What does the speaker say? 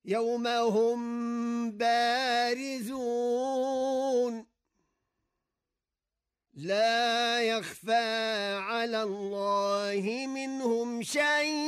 يوم هم بارزون لا يخفى على الله منهم شيء